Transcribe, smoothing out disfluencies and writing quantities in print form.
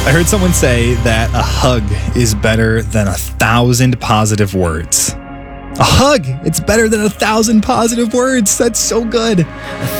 I heard someone say that a hug is better than 1,000 positive words. A hug! It's better than 1,000 positive words. That's so good.